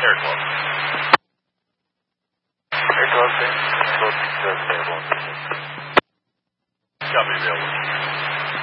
Air 12. Air 12, same. Close to available. Copy available.